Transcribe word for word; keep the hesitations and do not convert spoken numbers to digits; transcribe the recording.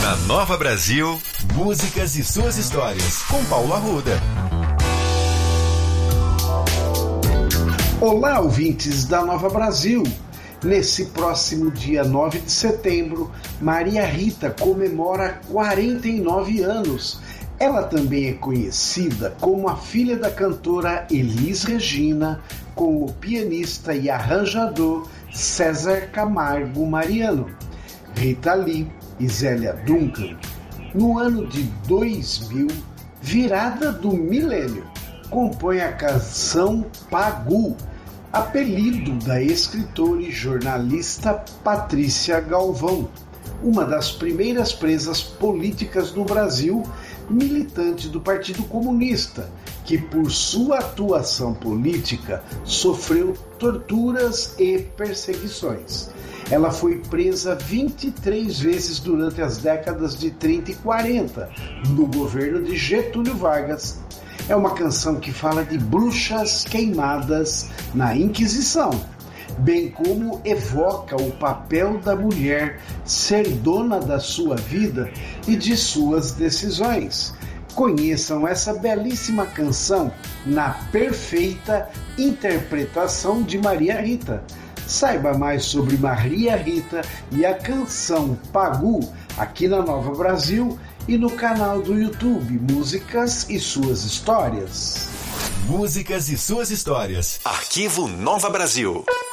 Na Nova Brasil, músicas e suas histórias, com Paulo Arruda. Olá, ouvintes da Nova Brasil. Nesse próximo dia nove de setembro, Maria Rita comemora quarenta e nove anos. Ela também é conhecida como a filha da cantora Elis Regina, com o pianista e arranjador César Camargo Mariano, Rita Lee e Zélia Duncan. No ano de dois mil, virada do milênio, compõe a canção Pagu, apelido da escritora e jornalista Patrícia Galvão, uma das primeiras presas políticas no Brasil, militante do Partido Comunista, que por sua atuação política sofreu torturas e perseguições. Ela foi presa vinte e três vezes durante as décadas de trinta e quarenta, no governo de Getúlio Vargas. É uma canção que fala de bruxas queimadas na Inquisição, bem como evoca o papel da mulher ser dona da sua vida e de suas decisões. Conheçam essa belíssima canção na perfeita interpretação de Maria Rita. Saiba mais sobre Maria Rita e a canção Pagu aqui na Nova Brasil e no canal do YouTube Músicas e Suas Histórias. Músicas e Suas Histórias. Arquivo Nova Brasil.